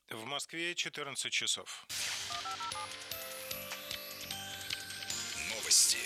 В Москве 14 часов. Новости.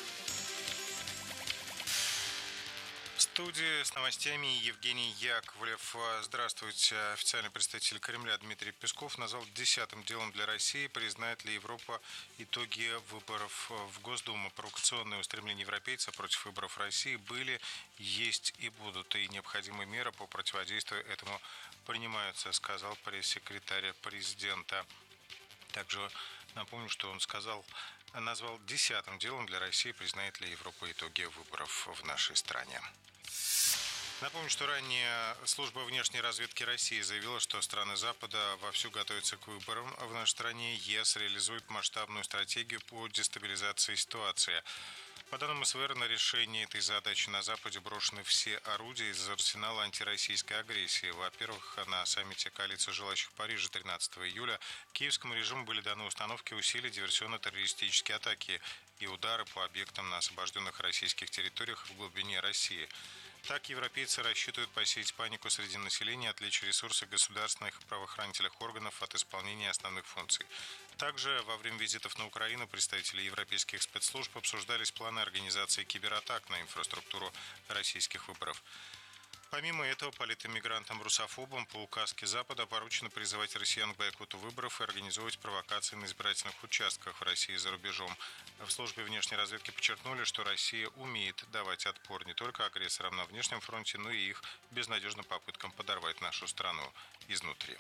В студии с новостями Евгений Яковлев. Здравствуйте. Официальный представитель Кремля Дмитрий Песков назвал 10-м делом для России, признает ли Европа итоги выборов в Госдуму. Провокационные устремления европейцев против выборов России были, есть и будут. И необходимые меры по противодействию этому принимаются, сказал пресс-секретарь президента. Также напомню, что он назвал 10-м делом для России, признает ли Европа итоги выборов в нашей стране. Напомню, что ранее служба внешней разведки России заявила, что страны Запада вовсю готовятся к выборам в нашей стране. ЕС реализует масштабную стратегию по дестабилизации ситуации. По данным СВР, на решение этой задачи на Западе брошены все орудия из арсенала антироссийской агрессии. Во-первых, на саммите коалиции желающих в Париже 13 июля киевскому режиму были даны установки усилить диверсионно-террористические атаки и удары по объектам на освобожденных российских территориях в глубине России. Так, европейцы рассчитывают посеять панику среди населения, отвлечь ресурсы государственных правоохранительных органов от исполнения основных функций. Также во время визитов на Украину представители европейских спецслужб обсуждались планы организации кибератак на инфраструктуру российских выборов. Помимо этого, политэмигрантам-русофобам по указке Запада поручено призывать россиян к бойкоту выборов и организовывать провокации на избирательных участках в России и за рубежом. В службе внешней разведки подчеркнули, что Россия умеет давать отпор не только агрессорам на внешнем фронте, но и их безнадежным попыткам подорвать нашу страну изнутри.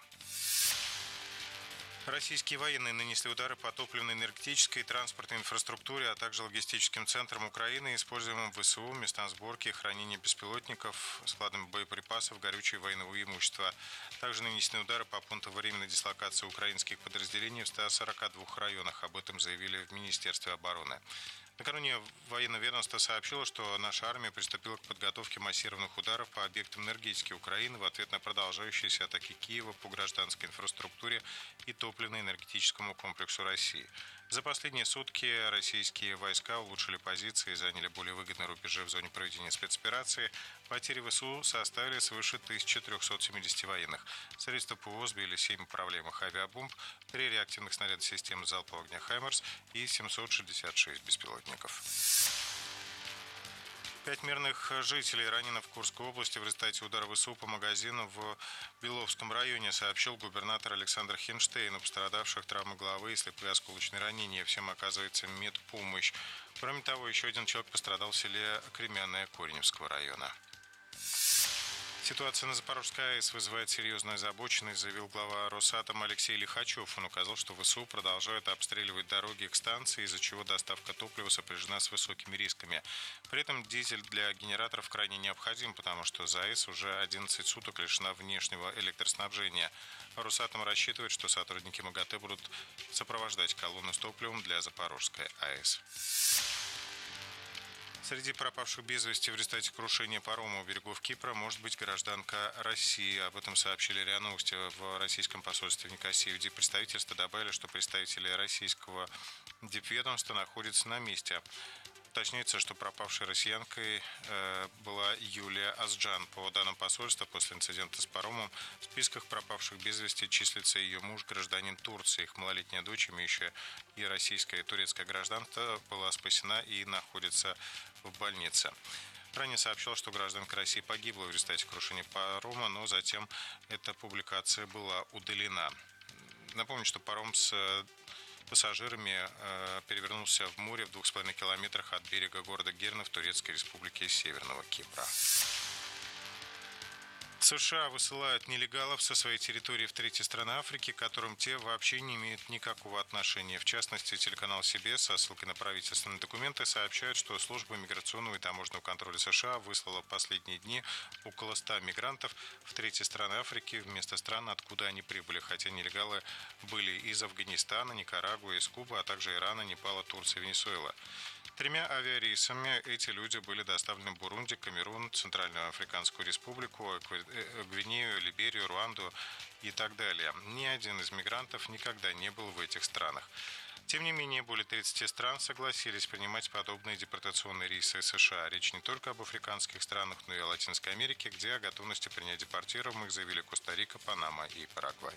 Российские военные нанесли удары по топливно-энергетической и транспортной инфраструктуре, а также логистическим центрам Украины, используемым в ВСУ, местам сборки и хранения беспилотников, складам боеприпасов, горючего и военного имущества. Также нанесены удары по пункту временной дислокации украинских подразделений в 142 районах. Об этом заявили в Министерстве обороны. Накануне военное ведомство сообщило, что наша армия приступила к подготовке массированных ударов по объектам энергетики Украины в ответ на продолжающиеся атаки Киева по гражданской инфраструктуре и топливно-энергетическому комплексу России. За последние сутки российские войска улучшили позиции и заняли более выгодные рубежи в зоне проведения спецоперации. Потери ВСУ составили свыше 1370 военных. Средства ПВО сбили 7 управляемых авиабомб, 3 реактивных снаряда системы залпового огня «Хаймерс» и 766 беспилотников. 5 мирных жителей ранено в Курской области в результате удара ВСУ по магазину в Беловском районе, сообщил губернатор Александр Хинштейн. У пострадавших травмы головы и слепые осколочные ранения. Всем оказывается медпомощь. Кроме того, еще один человек пострадал в селе Кремянное Кореневского района. Ситуация на Запорожской АЭС вызывает серьезную озабоченность, заявил глава Росатома Алексей Лихачев. Он указал, что ВСУ продолжают обстреливать дороги к станции, из-за чего доставка топлива сопряжена с высокими рисками. При этом дизель для генераторов крайне необходим, потому что АЭС уже 11 суток лишена внешнего электроснабжения. Росатом рассчитывает, что сотрудники МАГАТЭ будут сопровождать колонну с топливом для Запорожской АЭС. Среди пропавших без вести в результате крушения парома у берегов Кипра может быть гражданка России. Об этом сообщили РИА Новости в российском посольстве в Никосии. В диппредставительстве добавили, что представители российского дипведомства находятся на месте. Уточняется, что пропавшей россиянкой была Юлия Азджан. По данным посольства, после инцидента с паромом в списках пропавших без вести числится ее муж, гражданин Турции. Их малолетняя дочь, имеющая и российское, и турецкое гражданство, была спасена и находится в больнице. Ранее сообщал, что гражданка России погибла в результате крушения парома, но затем эта публикация была удалена. Напомню, что паром с пассажирами перевернулся в море в 2,5 километрах от берега города Герна в Турецкой республике Северного Кипра. США высылают нелегалов со своей территории в третьи страны Африки, к которым те вообще не имеют никакого отношения. В частности, телеканал CBS со ссылкой на правительственные документы сообщает, что служба миграционного и таможенного контроля США выслала в последние дни около 100 мигрантов в третьи страны Африки вместо стран, откуда они прибыли, хотя нелегалы были из Афганистана, Никарагуа, из Кубы, а также Ирана, Непала, Турции и Венесуэлы. 3 авиарейсами эти люди были доставлены в Бурунди, Камерун, Центральную Африканскую Республику, Гвинею, Либерию, Руанду и так далее. Ни один из мигрантов никогда не был в этих странах. Тем не менее, более 30 стран согласились принимать подобные депортационные рейсы из США. Речь не только об африканских странах, но и о Латинской Америке, где о готовности принять депортируемых заявили Коста-Рика, Панама и Парагвай.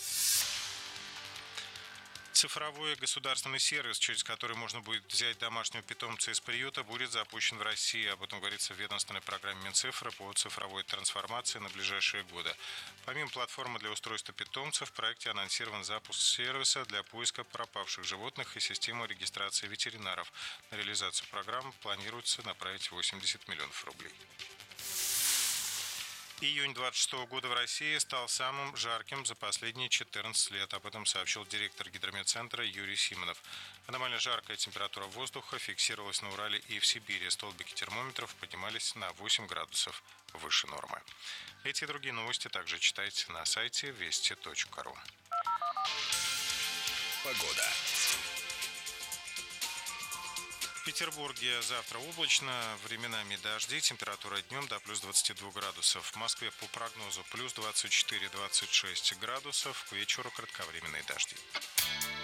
Цифровой государственный сервис, через который можно будет взять домашнего питомца из приюта, будет запущен в России. Об этом говорится в ведомственной программе Минцифры по цифровой трансформации на ближайшие годы. Помимо платформы для устройства питомцев, в проекте анонсирован запуск сервиса для поиска пропавших животных и системы регистрации ветеринаров. На реализацию программы планируется направить 80 миллионов рублей. Июнь 2026 года в России стал самым жарким за последние 14 лет. Об этом сообщил директор гидрометцентра Юрий Симонов. Аномально жаркая температура воздуха фиксировалась на Урале и в Сибири. Столбики термометров поднимались на 8 градусов выше нормы. Эти и другие новости также читайте на сайте вести.ру. Погода. В Петербурге завтра облачно, временами дожди, температура днем до плюс 22 градусов. В Москве по прогнозу плюс 24-26 градусов, к вечеру кратковременные дожди.